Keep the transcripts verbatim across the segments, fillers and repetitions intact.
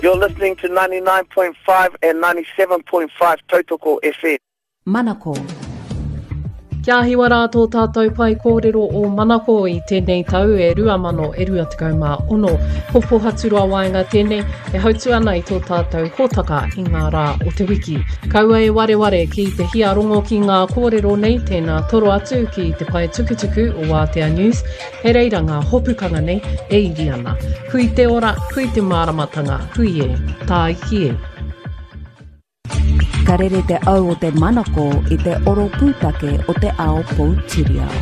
You're listening to ninety-nine point five and ninety-seven point five Tautoko F M. Manako. Kia hiwa rātou tātou pai kōrero o Manako i tēnei tau e rua mano e rua tekau mā ono. Hopo haturua waenga tēnei e hautu ana i tō tātou hōtaka i ngā rā o te wiki. Kaua e ware ware ki te hia rongo ki ngā kōrero nei tēnā toro atu ki te pai tukutuku o Aotearoa. He reira ngā hopukanga nei e iri ana. Hui te ora, hui te māramatanga, hui e, tā iki e. Ka rere te au o te Manako i te oro pūtake o te ao Poutireo.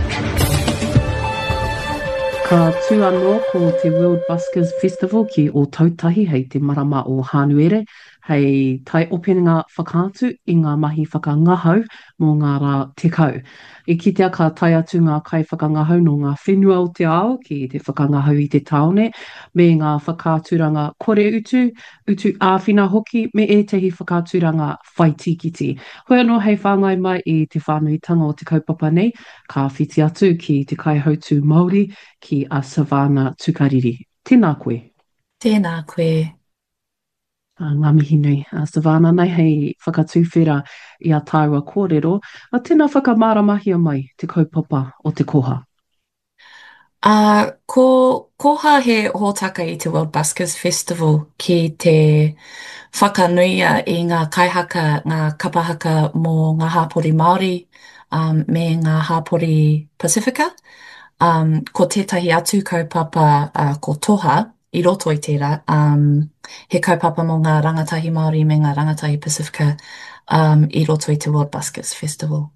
Ka tū anō ko te World Buskers Festival ki o Tautahi hei te marama o Hānuere, hei tai openga whakaatu i ngā mahi whakangahau mō ngā rā tekau. I kitea ka tai atu ngā kai whakangahau no ngā whenua o te ao ki te whakangahau i te taone, me ngā whakaaturanga kore utu, utu āwhina hoki, me e tehi whakaaturanga whaitikiti. Hoi anō hei whāngai mai i te whānuitanga o te kaupapa nei, ka whiti atu ki te kaihautu Māori ki a Savannah Tukariri. Tēnā koe. Tēnā koe. Uh, ngā mihi nui. Uh, Savannah, nei hei whakatuwhera i a tāua kōrero, a tēnā whakamāramahia mai te kaupapa o te koha. Uh, ko koha he hōtaka i te World Buskers Festival ki te whakanuia i ngā kaihaka, ngā kapahaka mō ngā hāpori Māori um, me ngā hāpori Pasifika. Um, ko tētahi atu kaupapa uh, ko Toha, i roto i tērā, um, he kaupapa mō ngā rangatahi Māori me ngā rangatahi Pasifika um, i roto i te World Buskers Festival.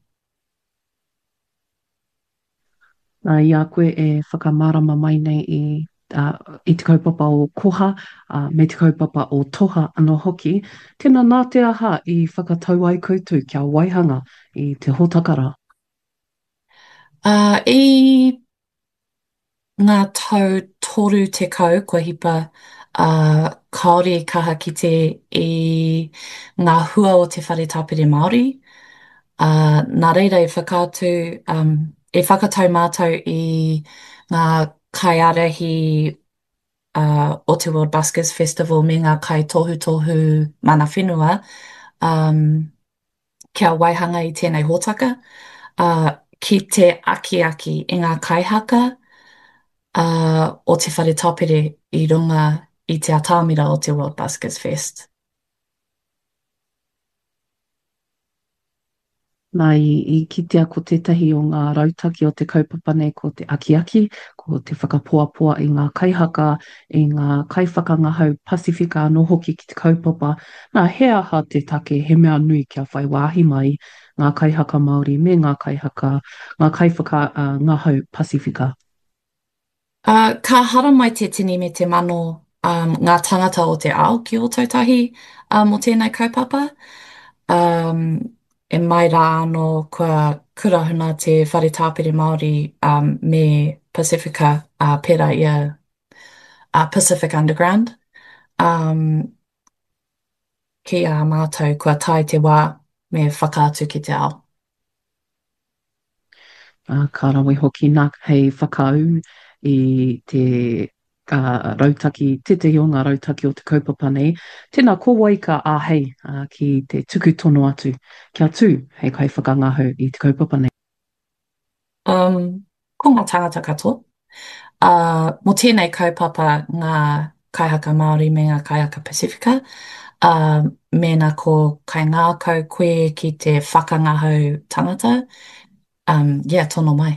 Nā i a koe e whakamārama mai nei i, uh, i te kaupapa o koha, uh, me te kaupapa o toha anō hoki. Tēnā nā te aha i whakatau ai koutou kia waihanga i te hotakara. Uh, I ngā tau toru te kau, kua hipa uh, kaore kaha ki te i ngā hua o te whare tāpere Māori. Uh, nā reira e whakātu, um, e whakatau mātou i ngā kaiarahi uh, o te World Buskers Festival me ngā kai tohu tohu mana whenua um, kia waihanga i tēnei hōtaka. Uh, ki te aki aki i ngā kaihaka, Uh, o te whare tāpere i runga i te atāmira o te World Buskers Fest. Nā i, i kitea ko tētahi o ngā rautaki o te kaupapa nei ko te aki aki, ko te whakapoapoa i ngā kaihaka, i ngā kaiwhakangahau Pasifika anō hoki ki te kaupapa. Nā he aha te take he mea nui kia whai wāhi mai ngā kaihaka Māori me ngā kaihaka, ngā kaiwhaka uh, ngahau Pasifika. Uh, ka hara mai te tini me te mano um, ngā tangata o te ao ki o tautahi um, o tēnei kaupapa. Um, e mai rā anō kua kurahuna te whare tāpere Māori um, me Pasifika uh, pera ia uh, Pacific Underground. Um, ki a mātou kua tai te wā me whakaatu ki te ao. Uh, ka rawe hoki nā hei whakau i te uh, rautaki, te te o ngā rautaki o te kaupapa nei. Tēnā kōwai ka āhei uh, ki te tuku tono atu. Kia tū hei kai whakangahau i te kaupapa nei. Um, ko ngā tangata katoa. Uh, mo tēnei kaupapa ngā kaihaka Māori me ngā kaihaka Pasifika. Uh, mēnā ko kai ngākau koe ki te whakangahau tangata. Um, yeah, tono mai.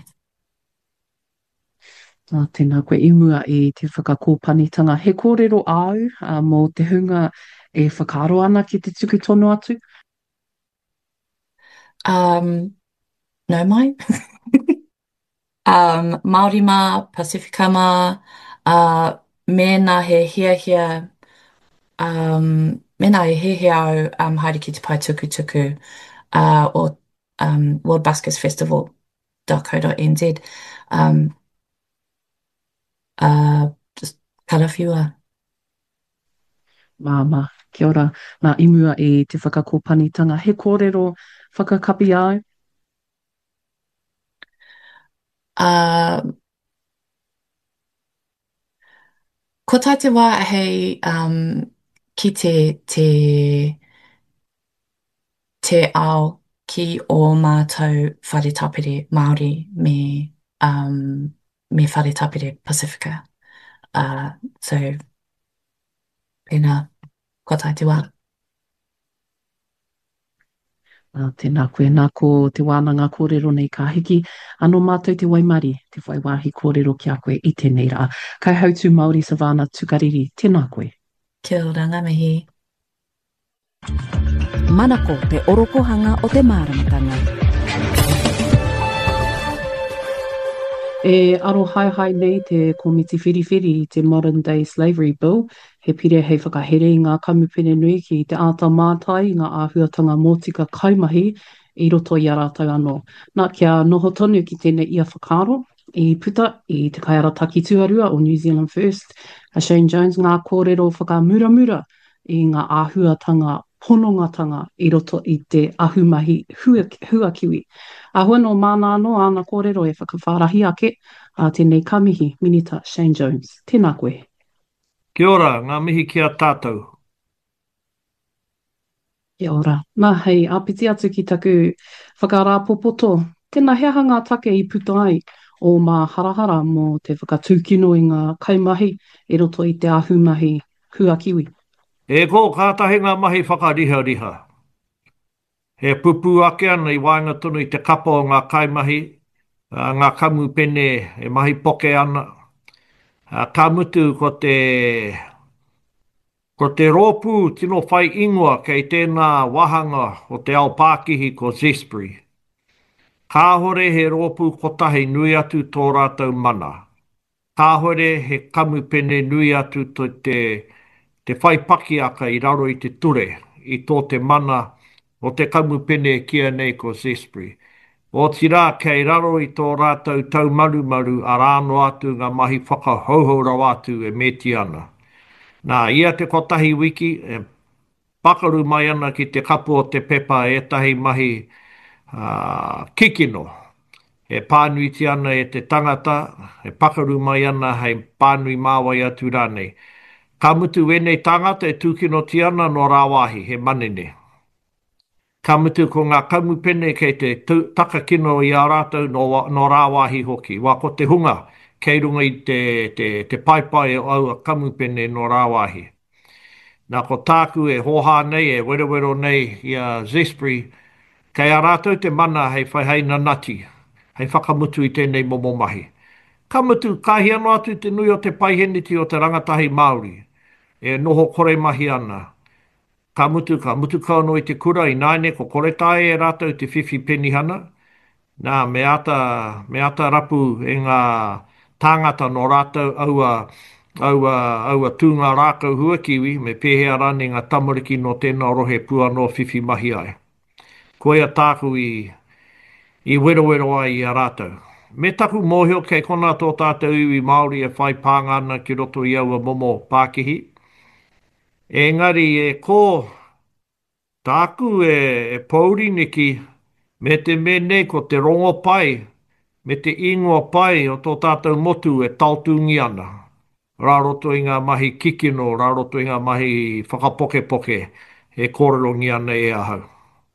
Uh, tēnā koe i mua i te whakakōpanitanga. He kōrero au uh, mō te hunga e whakaaro ana ki te tuku tono atu? Um, no mai. um, Māori mā, Pasifika mā, uh, mēnā he hia hia, um, mēnā he hia hia au um, haere ki te pai tuku tuku uh, o um, World Buskers Festival dot co dot n z. Um, uh, just karawhiua. Māma, kia ora. Nā imua i te whakakōpanitanga. He kōrero whakakapi au? Uh, ko tai te wā hei um, ki te, te, te ao ki o mātou whare tapere Māori me, um, me whare tapere Pasifika. Uh, so, pēnā, ko tai te wā. Uh, tēnā koe nā ko te wānanga kōrero nei ka hiki. Anō mātou te waimari, te whaiwāhi kōrero ki a koe i tēnei rā. Kai hautu Māori Savana Tukariri, tēnā koe. Kia ora, ngā mihi. Manako te orokohanga o te māramatanga. E aro hai hai nei te komiti whiriwhiri i te Modern Day Slavery Bill, he pire hei whakahere i ngā kamupene nui ki te āta mātai i ngā āhuatanga mōtika kaimahi i roto i a rātau anō. Nā kia noho tonu ki tēnei ia whakaaro, i puta i te kaiara taki tuarua o New Zealand First, a Shane Jones ngā kōrero whakamuramura i ngā āhuatanga ponongatanga i roto i te ahumahi hua, hua kiwi. A hua no mana anō ana kōrero e whakawhārahi ake a tēnei kamihi Minita Shane Jones. Tēnā koe. Kia ora, ngā mihi kia tātou. Kia ora. Nā hei, āpiti atu ki taku whakarāpopoto. Tēnā hea ngā take i puta ai o mā harahara mō te whakatūkino i ngā kaimahi i roto i te ahumahi hua kiwi. E ko kātahi ngā mahi whakariha riha. He pupu ake ana i wāinga tonu i te kapa o ngā kaimahi, uh, ngā kamu pene e mahi poke ana. Uh, ka mutu ko te, ko te rōpū tino whai ingoa kei tēnā wahanga o te ao Pākihi ko Zespri. Kāhore he rōpū kotahi nui atu tō rātou mana. Kāhore he kamu pene nui atu to te te whai paki aka i raro i te ture, i tō te mana o te kamu pene kia nei ko Zespri. O tira kei raro i tō rātou tau maru maru a rāno atu ngā mahi whakahauhaurau atu e meti ana. Nā, ia te kotahi wiki, e pakaru mai ana ki te kapu o te pepa e tahi mahi uh, kikino. E pānui ti ana e te tangata, e pakaru mai ana hei pānui māwai atu rānei. Ka mutu wenei tangata e tūkino ti ana no rāwahi, he manene. Ka mutu ko ngā kamupene kei te takakino i a rātou no, no rāwahi hoki. Wā ko te hunga kei runga i te, te, te paipai o au a kamupene no rāwahi. Nā ko tāku e hoha nei, e werewero nei i a Zespri, kei a rātou te mana hei whaihai nanati, hei whakamutu i tēnei momo mahi. Ka mutu kahi anō atu te nui o te paiheniti o te rangatahi Māori. E noho kore mahi ana. Ka mutu, ka mutu kauno i te kura i naine, ko kore tae e rātou te whiwhi penihana. Nā, me ata, me ata rapu e ngā tāngata no rātou aua, aua, aua tūngā rākau huakiwi, me pēhea rane ngā tamariki no tēnā rohe pua no whiwhi mahi ai. Ko ea tāku i, i wero wero ai i a rātou. Me taku mōhio kei kona tō tātou iwi Māori e whai pāngana ki roto i aua momo Pākihi. Engari e ko tāku e, e pauri niki me te mene ko te rongo pai, me te ingoa pai o tō tātou motu e tautungi ana. Rā roto i ngā mahi kikino, rā roto i ngā mahi whakapoke poke e kōrerongi ana e ahau.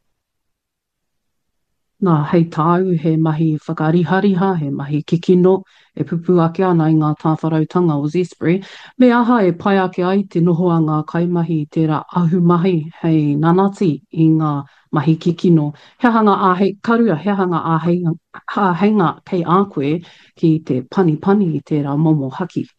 Nā, hei tāu, he mahi whakarihariha, he mahi kikino, e pupu ake ana i ngā tāwharautanga o Zespri. Me aha e pai ake ai te noho a ngā kaimahi i tērā ahu mahi hei nanati i ngā mahi kikino. He hanga āhei, karua, he hanga āhei, āhenga kei ākoe ki te pani pani i tērā momo haki.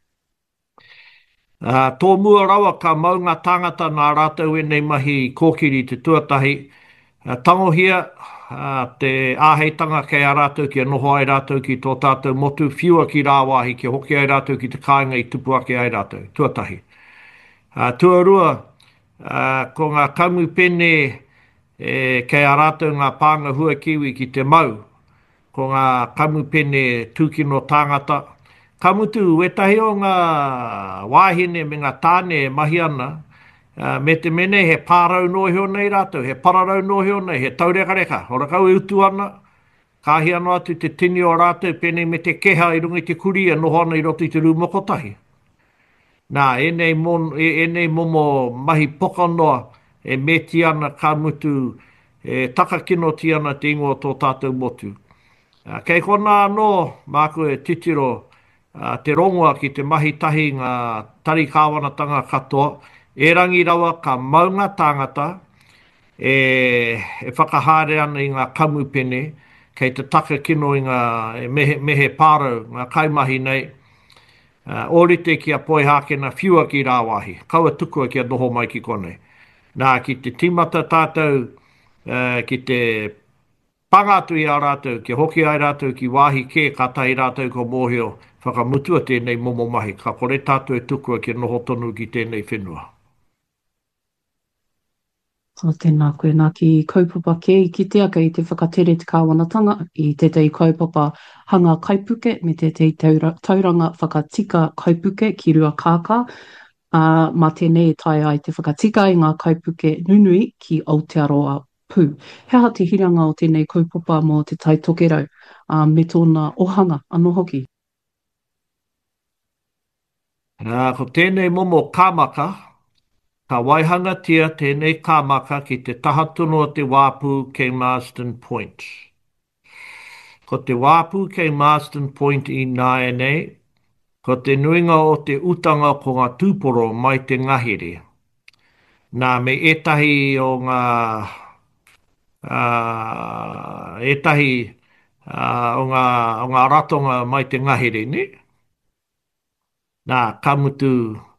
Uh, tō mua rawa ka mau ngā tāngata nā rātou e nei mahi kōkiri te tuatahi. Uh, tangohia, uh, te āheitanga kei a rātou ki a noho ai rātou ki tō tātou motu, whiua ki rāwahi ki hoki ai rātou ki te kāinga i tupu ake ai rātou, tuatahi. Uh, tuarua, uh, ko ngā kamu pene e, kei a rātou ngā pānga hua kiwi ki te mau, ko ngā kamu pene tūkino tāngata. Ka mutu, e tahi o ngā wāhine me ngā tāne e mahi ana, uh, me te mene he pārau noheo nei rātou, he pararau noheo nei, he taureka reka, ora kau e utu ana, kāhi anō atu te tini o rātou pene me te keha i runga i te kuri e noho ana i roto i te rūmokotahi. Nā, e nei, mon, e, e nei momo mahi poka noa e me ti ana ka mutu e takakino ti ana te ingoa tō tātou motu. Uh, kei kona anō, māku e titiro, uh, te rongoa ki te mahi tahi ngā tari kāwanatanga katoa, e rangi rawa ka maunga tāngata, e, e whakahare ana i ngā kamupene, kei te taka kino i ngā e mehe, mehe pārau, ngā kaimahi nei, uh, orite ki a poi hākena whiua ki rāwahi, kaua tukua ki a noho mai ki konei. Nā, ki te timata tātou, uh, ki te pangatu i a rātou, ki hoki ai rātou ki wāhi kē kātai rātou ko mōhio, whakamutua tēnei momo mahi, ka kore tātou e tukua ki noho tonu ki tēnei whenua. So tēnā koe nā ki kaupapa ke i kitea kei te whakatere te kāwanatanga i te tei kaupapa hanga kaipuke me te tei taura, tauranga whakatika kaipuke ki rua kākā. Uh, mā tēnei e tai ai te whakatika i ngā kaipuke nunui ki Aotearoa pū. Hea te hiranga o tēnei kaupapa mō te tai tokerau uh, me tōna ohanga anō hoki. Nā, ko tēnei momo kāmaka, ka waihanga tia tēnei kāmaka ki te taha tunu o te wāpū kei Marsden Point. Ko te wāpū kei Marsden Point i nāe nei, ko te nuinga o te utanga ko ngā tūporo mai te ngahere. Nā me etahi o ngā uh, etahi uh, o, ngā, o ngā ratonga mai te ngahere, ne? Nā, kamutu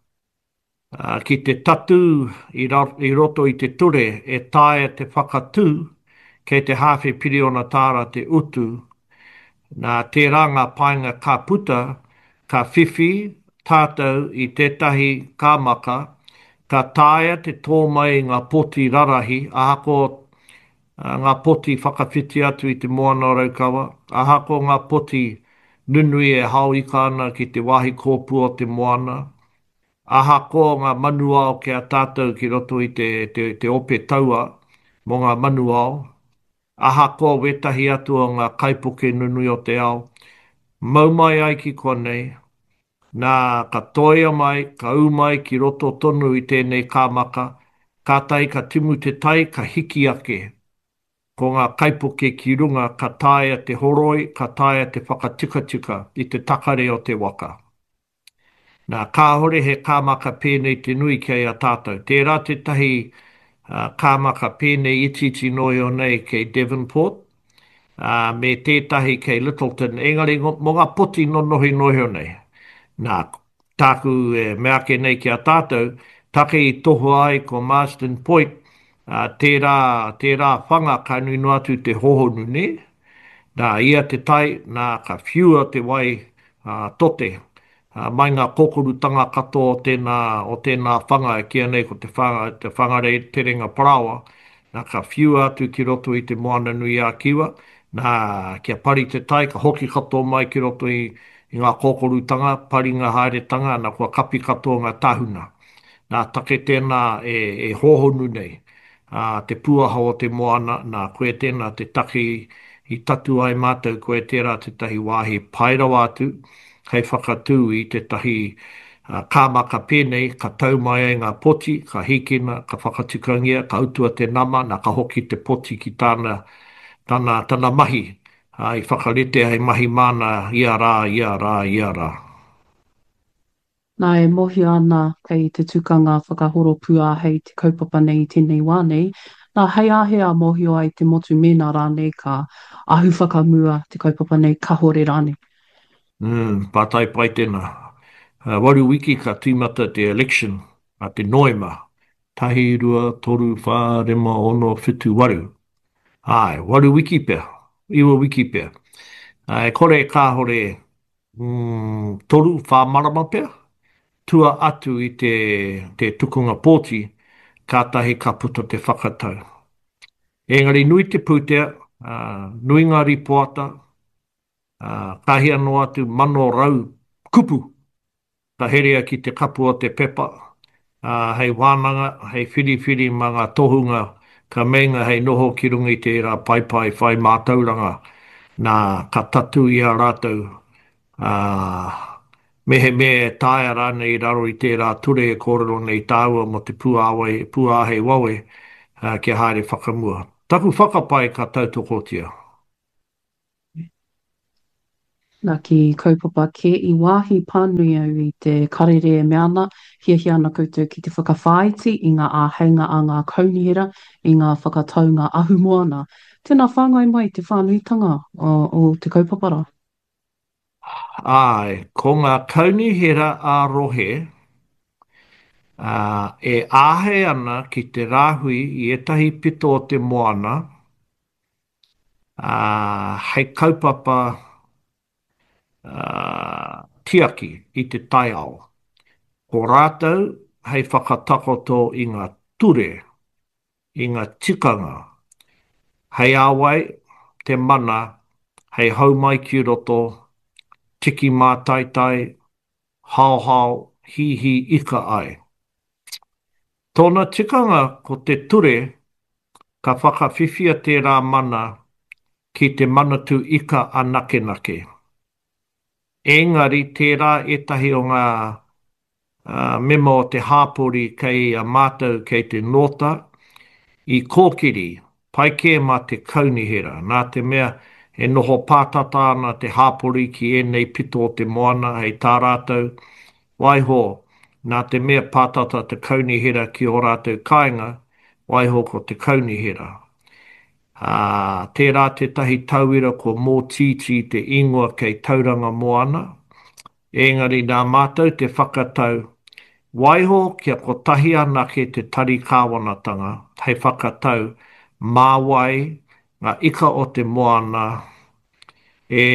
Uh, ki te tatu i, ra, i roto i te ture e tae te whakatū kei te hawhi piriona tāra te utu. Nā te ranga painga ka puta, ka whiwhi tātou i tētahi kāmaka, ka tae te tōmai ngā poti rarahi, ahako uh, ngā poti whakawhiti atu i te moana raukawa, ahako ngā poti nunui e hau i kāna ki te wahi kōpua o te moana, aha ko ngā manuao ke a tātou ki roto i te, te, te ope taua mō ngā manuao. Aha ko wetahi atu o ngā kaipuke nunui o te ao. Maumai ai ki konei, nā ka toia mai, ka umai ki roto tonu i tēnei kāmaka, ka tai ka timu te tai, ka hiki ake. Ko ngā kaipuke ki runga, ka taia te horoi, ka taia te whakatikatika i te takare o te waka. Nā kāhore he kāmaka pēnei te nui kei a tātou. Tērā te tahi uh, kāmaka pēnei ititi noi o nei kei Devonport, uh, me tētahi kei Littleton, engari mō ngā poti no nohi nohi o nei. Nā tāku e mea ke nei ki a tātou, take i toho ai ko Marsden Point, uh, tērā, tērā whanga ka nui no atu te hohonu ne. Nā ia te tai, nā ka whiua te wai uh, tote, Uh, mai ngā kokorutanga katoa o tēnā, o tēnā whanga e kia nei ko te whanga, te whangarei te ringa parawa. Nā ka whiua atu ki roto i te moana nui a kiwa. Nā kia pari te tai, ka hoki katoa mai ki roto i, i ngā kokorutanga, pari ngā haeretanga, nā kua kapi katoa ngā tahuna. Nā take tēnā e, e hohonu nei. Uh, te puaha o te moana, nā koe tēnā te take i, i tatu ai mātou, koe tērā te tahi wāhi pairawa atu. Hei whakatū i te tahi uh, kāmaka pēnei, ka tau mai ai ngā poti, ka hikina, ka whakatikangia, ka utua te nama, nā ka hoki te poti ki tāna, tāna, tāna mahi, uh, i whakarete hei mahi mana, ia rā, ia rā, ia rā. Nā e mohi ana kei te tukanga whakahoro pua hei te kaupapa nei tēnei wānei, nā hei ahea mohi ai te motu mena rānei ka ahu whakamua te kaupapa nei kahore rānei. Mm, pātai pai tēnā. Uh, waru wiki ka tīmata te election a te noema. Tahi, rua, toru, whā, rema, ono, whitu, waru. Ai, waru wiki pēr. Iwa wiki pēr. Ai, kore e kāhore mm, toru, whā marama pēr. Tua atu i te, te tukunga pōti, kātahi ka puta te whakatau. Engari nui te pūtea, uh, nui ngā ripoata, Uh, kahi anō atu mano rau kupu, ka herea ki te kapu o te pepa, uh, hei wānanga, hei whiri-whiri ma ngā tohunga, ka meinga hei noho ki runga i te rā paipai whai mātauranga, nā ka tatu i a rātou uh, Mehe me tae rana i raro i tērā ture e kōrero nei tāua mo te puāwai, puāhei wawe uh, ki haere whakamua. Taku whakapai ka tautoko. Nā ki kaupapa ke i wāhi pānui au i te karere e meana, hia hia ana koutou ki te whakawhāiti i ngā āheinga a ngā kaunihera, i ngā whakataunga ahu moana. Tēnā whāngai mai te whānuitanga o, o te kaupapara. Ai, ko ngā kaunihera a rohe, uh, e āhe ana ki te rāhui i etahi pito o te moana, uh, hei kaupapa uh, tiaki i te tai ao. Ko rātou, hei whakatakoto i ngā ture, i ngā tikanga, hei awai, te mana, hei haumai ki roto, tiki mātaitai, hao hao, hi hi ika ai. Tōna tikanga ko te ture, ka whakawhiwhia tērā mana ki te manatu ika a nake nake. Engari tērā etahi o ngā uh, memo o te hāpori kei a mātou kei te nota, i kōkiri, pai kē mā te kaunihera, nā te mea e noho pātata ana te hāpori ki e nei pito o te moana, hei tā rātou, waiho, nā te mea pātata te kaunihera ki o rātou kāinga, waiho ko te kaunihera. Uh, tērā te tahi tauira ko mō titi te ingoa kei tauranga moana, engari nā mātou te whakatau, waiho kia ko tahi anake te tari kāwanatanga, hei whakatau, māwai, ngā ika o te moana, e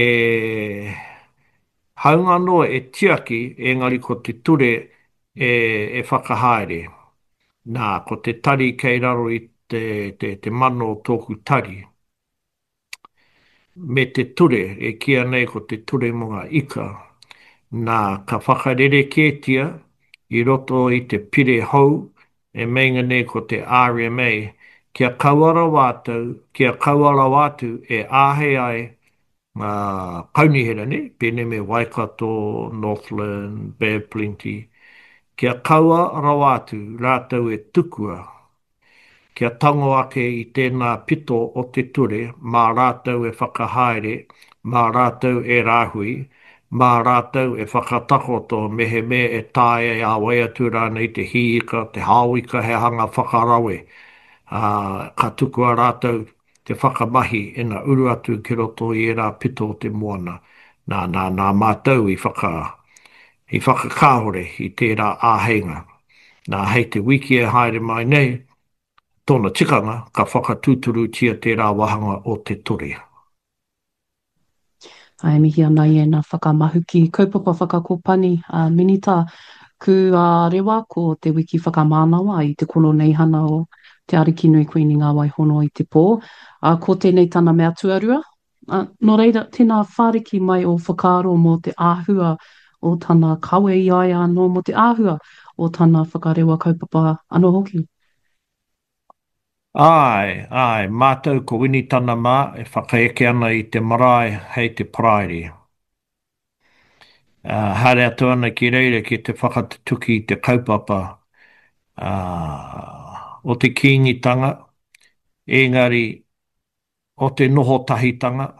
haunganoa e tiaki, engari ko te ture e, e whakahaere. Nā, ko te tari kei raro i te, te, te mano o tōku tari. Me te ture, e kia nei ko te ture mo ngā ika, nā ka whakarere kētia i roto i te pire hou, e meinga nei ko te R M A, kia kauara wātu, kia kauara wātu e āhei ai ngā kaunihera ne, pēne me Waikato, Northland, Bay Plenty, kia kauara wātu rātou e tukua, kia tango ake i tēnā pito o te ture, mā rātou e whakahaere, mā rātou e rāhui, mā rātou e whakatakoto mehe me e tāe a waiatu rāna i te hiika, te hāwika he hanga whakarawe. Uh, ka tukua rātou te whakamahi e na uru atu ki roto i e rā pito o te moana. Nā, nā, nā mātou i, whaka, i whakakāhore i tērā āheinga. Nā hei te wiki e haere mai nei, tōna tikanga ka whakatūturu tia tērā wahanga o te ture. Ai mihi ana i e nā whakamahu ki kaupapa whakakopani uh, minita ku uh, rewa ko te wiki whakamānawa i te kono nei hana o te ariki nui koini ngā waihono i te pō. Uh, ko tēnei tāna mea tuarua. Uh, no reira, tēnā whāriki mai o whakaaro mo te āhua o tāna kawe i ai anō mo te āhua o tāna whakarewa kaupapa anō hoki. Ai, ai, mātou ko wini tana mā e whakaeke ana i te marae hei te prairi. Uh, hare atu ana ki reire ki te whakatuki i te kaupapa uh, o te kīngitanga, engari o te noho tahitanga,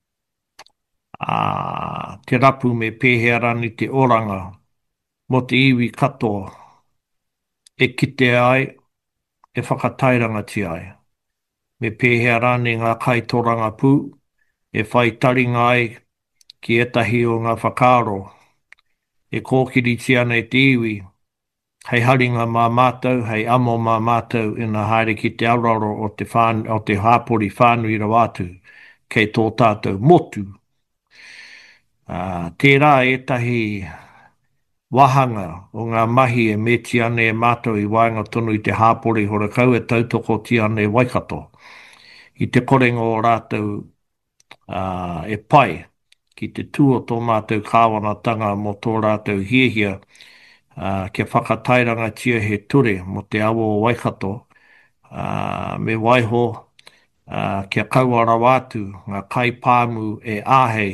uh, te rapu me pēhearani te oranga, mo te iwi katoa, e kite ai, e whakatairanga ti ai. Me pēhea rāne ngā kaitoranga pū, e whai taringa ai ki etahi o ngā whakaaro, e kōkiri ti ana e te iwi, hei haringa mā mātou, hei amo mā mātou ina haere ki te auraro o te, whān, o te hāpori whānui rawātu, kei tō tātou motu. Uh, tērā etahi wahanga o ngā mahi e meti ane e mātou i wainga tonu i te hāpori horakau e tautoko ti ane e Waikato. I te korenga o rātou uh, e pai ki te tua tō mātou kāwanatanga mo tō rātou hiehia uh, kia whakatairanga tia he ture mo te awo o Waikato uh, me waiho uh, kia kauara wātu ngā kai pāmu e āhei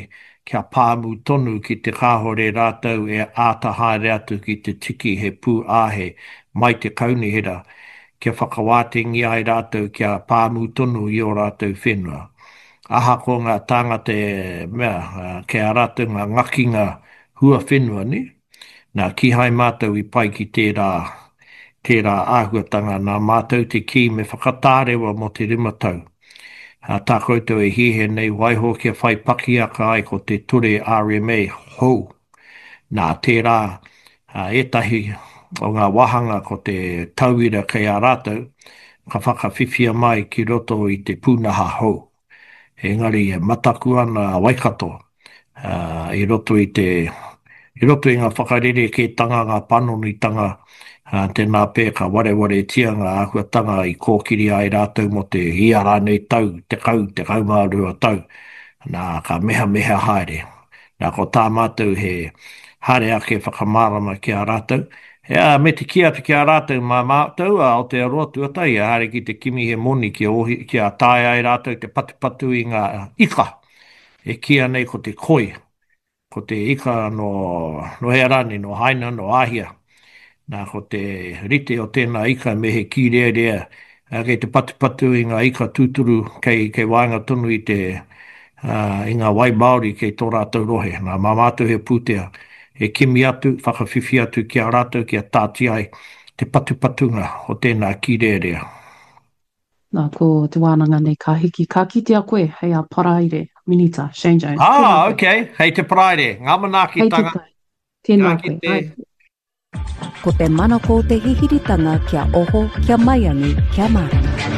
kia pāmu tonu ki te kāhore rātou e ātahaere atu ki te tiki he pū āhe mai te kaunihera, kia whakawātengi ai rātou kia pāmu tonu i o rātou whenua. Aha ko ngā tāngata e mea, uh, kia rātou ngā ngakinga hua whenua ni, nā ki hai mātou i pai ki tērā, tērā āhuatanga, nā mātou te ki me whakatārewa mo te rimatau. Uh, tā koutou e hihe nei waiho kia whai pakiaka ai ko te ture R M A hou. Nā tērā uh, etahi o ngā wahanga ko te tauira kei a rātou, ka whakawhiwhia mai ki roto i te pūnaha hou. Engari e mataku ana Waikato uh, i roto i te i roto i ngā whakarere ke tanga ngā panonitanga uh, tēnā pē ka wareware tia ngā ahuatanga i kōkiri ai rātou mo te ia rānei tau, te kau, te kaumārua tau, nā ka meha meha haere. Nā ko tā mātou he hare ake whakamārama ki a rātou. Ea, me te kia te kia rātou mā mātou, a o te aroa tuatai, a hare ki te kimi he moni ki, ohi, ki a tāi ai rātou te patupatu i ngā ika. E kia nei ko te koi, ko te ika no, no hearani, no haina, no ahia. Nā ko te rite o tēnā ika me he ki rea rea, a kei te patupatu i ngā ika tūturu, kei, kei wāinga tonu i te uh, i ngā wai Māori kei tō rātou rohe. Nā mā mātou he pūtea. E kimi atu, whakawhiwhi atu ki a rātou, ki a tāti ai, te patupatunga o tēnā ki rea rea. Nā, ko te wānanga nei ka hiki, ka kite a koe, hei a paraire, Minita, Shane Jones. Ah, ok, hei te paraire, ngā manaki Hei te tanga. tai, tēnā Ngā ki koe. te- Ai, Ko te manako o te hihiritanga kia oho, kia mai anu, kia marama.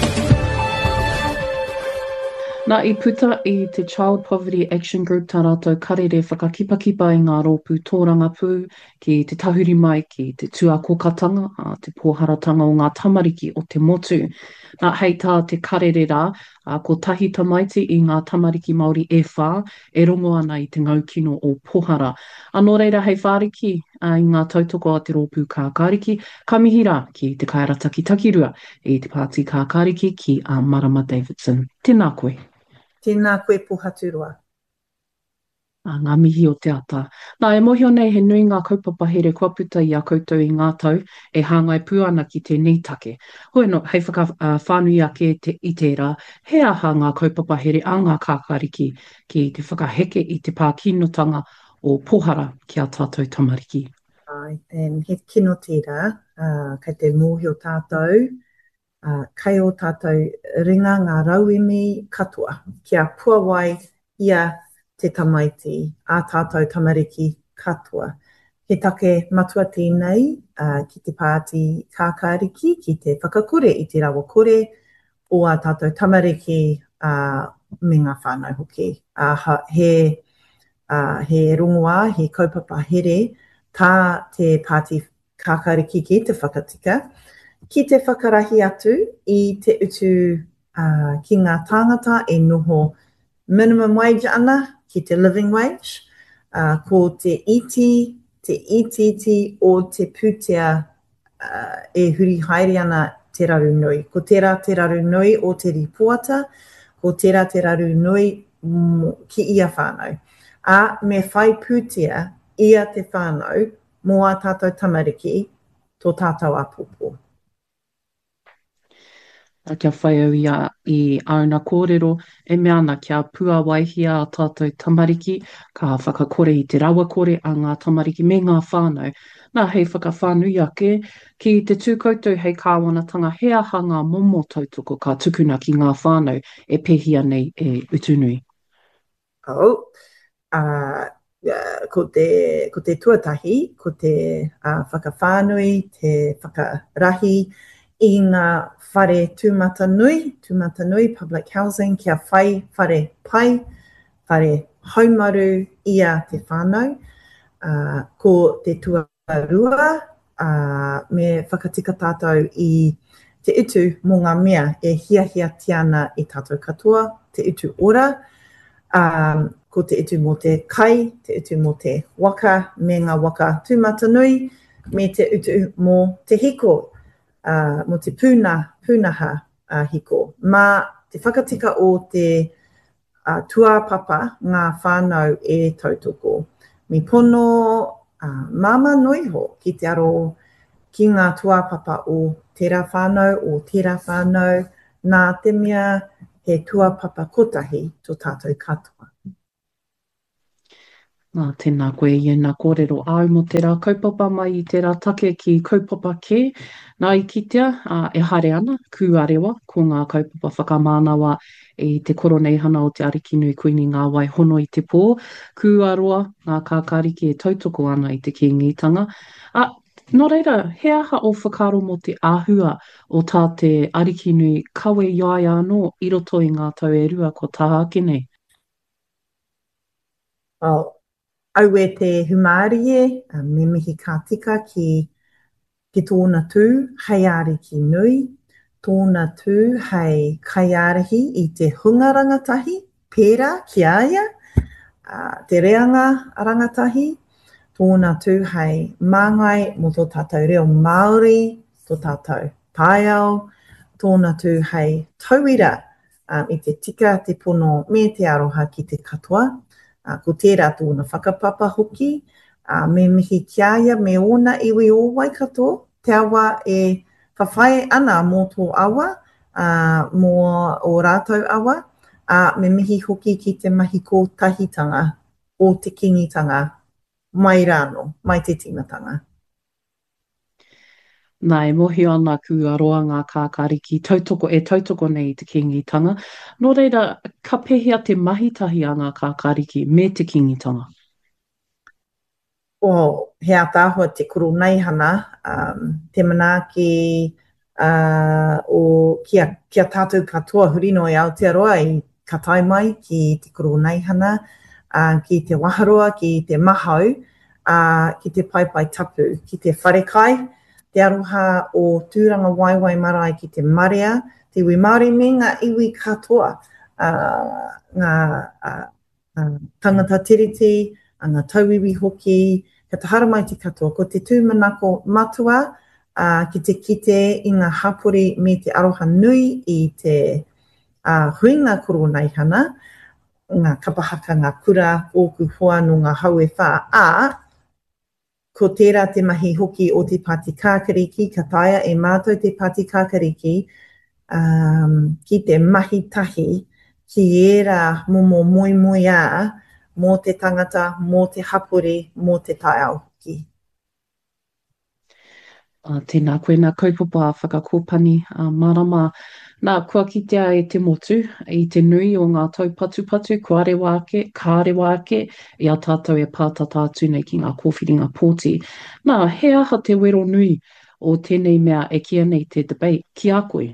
Nā i puta i te Child Poverty Action Group tā rātou karere whakakipakipa i ngā rōpū tōranga pū ki te tahuri mai ki te tuakokatanga, a te pōharatanga o ngā tamariki o te motu. Nā hei tā te karere rā, a, ko tahi tamaiti i ngā tamariki Māori e whā, e rongo ana i te ngaukino o pohara. Anō reira hei whāriki a, i ngā tautoko a te rōpū kākāriki, ka mihi rā ki te kairataki takirua i te pāti kākāriki ki a Marama Davidson. Tēnā koe. Tēnā koe puhaturua. A ngā mihi o te ata. Nā, e mohio nei he nui ngā kaupapa here kua puta i a koutou i ngā tau, e hāngai pū ana ki te nītake. Hoi no, hei whaka uh, whānui ake te, i tērā, he aha ngā kaupapa here a ngā kākāriki ki te whakaheke i te pākinotanga o pohara ki a tātou tamariki. Ai, and he kino tērā, uh, kei te mōhio tātou, uh, kai o tātou ringa ngā rauemi katoa, kia puawai ia te tamaiti, a tātou tamariki katoa. He take matua tēnei uh, ki te pāti kākāriki, ki te whakakore i te rawa kore o a tātou tamariki uh, me ngā whānau hoki. Uh, ha, he, uh, he rongoā, he kaupapa here, tā te pāti kākāriki ki te whakatika, ki te whakarahi atu i te utu uh, ki ngā tāngata e noho minimum wage ana, ki te living wage, uh, ko te iti, te ititi o te pūtea uh, e huri haere ana te raru nui. Ko tērā te raru nui o te ripuata, ko tērā te raru nui mm, ki ia whānau. A me whai pūtea ia te whānau mō a tātou tamariki, tō tātou apopo. A kia whai au ia i auna kōrero, e mea ana kia pua waihia a tātou tamariki, ka whakakore i te rawa kore a ngā tamariki me ngā whānau. Nā hei whakawhānui ake, ki te tūkoutou hei kāwanatanga, he aha ngā momo tautoko ka tukuna ki ngā whānau e pehia nei e utunui. Oh, uh, uh, ko, te, ko te tuatahi, ko te uh, whakawhānui, te whakarahi i ngā whare tūmata nui, tūmata nui, public housing, kia whai whare pai, whare haumaru ia te whānau, uh, ko te tuarua, uh, me whakatika tātou i te utu mō ngā mea e hiahia tiana i tātou katoa, te utu ora, um, ko te utu mō te kai, te utu mō te waka, me ngā waka tūmata nui, me te utu mō te hiko, uh, mō te pūna, pūnaha uh, hiko. Mā te whakatika o te uh, tuapapa ngā whānau e tautoko. Mi pono uh, mama noiho ki te aro ki ngā tuapapa o tērā whānau, o tērā whānau, nā te mea he tuapapa kotahi tō tātou katoa. Nā, tēnā koe i nā kōrero au mo tērā kaupapa mai i tērā take ki kaupapa kē. Nā i kitea, uh, e haere ana, kūarewa, ko ngā kaupapa whakamānawa i te koronei hana o te ariki nui kuini ngā wai hono i te pō. Kūaroa, ngā kākāriki e tautoko ana i te kīngitanga. A, nō reira, he aha o whakaro mo te āhua o tā te ariki nui kawe iai anō i roto i ngā tau e rua ko tā ake nei? Well, au e te humārie, uh, me mihi ka tika ki, ki tōna tū, hei ariki nui, tōna tū hei kaiarahi i te hunga rangatahi, pērā ki aia, uh, te reanga rangatahi, tōna tū hei māngai mo tō tātou reo Māori, tō tātou pāiao, tōna tū hei tauira um, i te tika, te pono me te aroha ki te katoa. Uh, ko tērā tōna whakapapa hoki, uh, me mihi kiaia me ona iwi o wai katoa, te awa e whawhai ana mō tō awa, uh, mō o rātou awa, uh, me mihi hoki ki te mahi ko tahitanga o te kingitanga mai rāno, mai te tinatanga. Nā, e mohi ana kūaroa ngā kākāriki tautoko, e tautoko nei i te kingitanga. Nō reira, ka pehea te mahitahi a ngā kākāriki me te kingitanga? O, he atāhua te kuro nei hana, um, te manaaki uh, o kia, kia tātou katoa hurino i Aotearoa i ka tai mai ki te kuro nei hana, uh, ki te waharoa, ki te mahau, uh, ki te paipai tapu, ki te wharekai, te aroha o tūranga waiwai marae ki te marea, te iwi Māori me ngā iwi katoa, uh, ngā uh, uh, tangata tiriti, ngā tauiwi hoki, ka tahara mai te katoa, ko te tūmanako matua, uh, ki te kite i ngā hapori me te aroha nui i te uh, huinga koro nei hana, ngā kapahaka, ngā kura, ōku hoa no ngā haue whā, a ko tērā te mahi hoki o te pāti kākariki, ka taia e mātou te pāti kākariki, um, ki te mahi tahi, ki era momo moi moi a, mō te tangata, mō te hapori, mō te taiao hoki. Uh, tēnā koe nā kaupapa whakakōpani, uh, marama, nā kua kitea e te motu, i te nui o ngā tau patu patu, kua rewa ake, kā rewa ake, i a tātou e pātata atu nei ki ngā kōwhiringa pōti. Nā, he aha te wero nui o tēnei mea e kia nei te debate, ki a koe?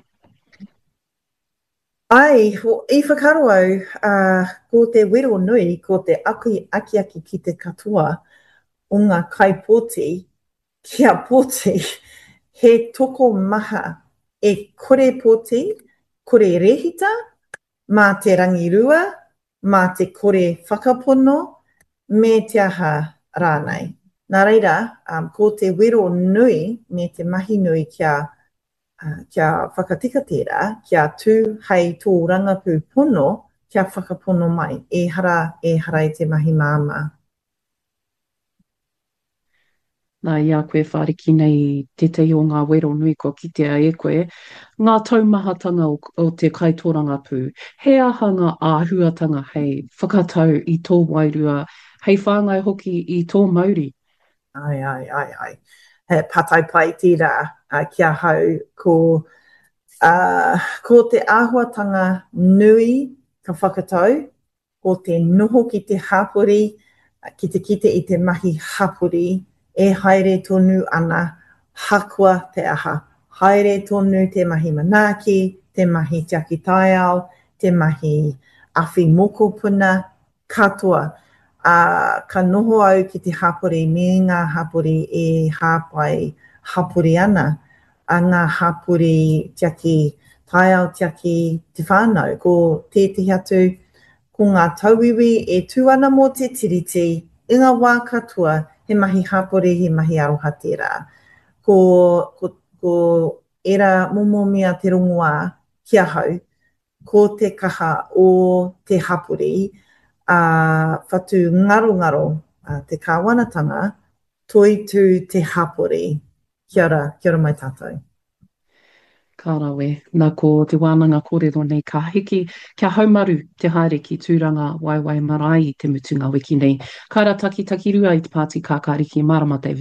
Ai, i whakaro au, uh, ko te wero nui, ko te aki aki aki ki te katoa o ngā kai pōti, kia pōti, he toko maha e kore pōti, kore rehita, mā te rangirua, mā te kore whakapono, me te aha rānei. Nā reira, um, ko te wero nui, me te mahi nui kia, uh, kia whakatika tērā, kia tū hei tō rangapū pono, kia whakapono mai, e hara, e hara i te mahi māma. Nā ia koe whāriki nei te tei o ngā wero nui ko kitea e koe, ngā taumahatanga o, o te kaitōranga pū, he aha ngā āhuatanga hei whakatau i tō wairua, hei whāngai hoki i tō mauri. Ai, ai, ai, ai. He patai pai tira uh, kia hau ko, uh, ko te āhuatanga nui ka whakatau, ko te noho ki te hapori, uh, ki te kite i te mahi hapori, e haere tonu ana hakua te aha. Haere tonu te mahi manaaki, te mahi tiaki taiao, te mahi awhi moko puna, katoa. Uh, ka noho au ki te hapori, me ngā hapori e hāpai hapori ana. A ngā hapori tiaki taiao, tiaki te whānau, ko tētahi atu, ko ngā tauiwi e tū ana mō te tiriti, i ngā wā katoa, he mahi hapori, he mahi aroha tērā. Ko, ko, ko era momo mea te rongoā kia hau, ko te kaha o te hapuri, a whatu ngaro ngaro a te kāwanatanga, toi tū te hapuri. Kia ora, kia ora mai tātou. Ka rawe, nā ko te wānanga kōrero nei ka hiki, kia haumaru te haere ki tūranga waiwai marae i te mutunga wiki nei. Kaira taki taki rua i te Pāti Kākāriki, Marama David.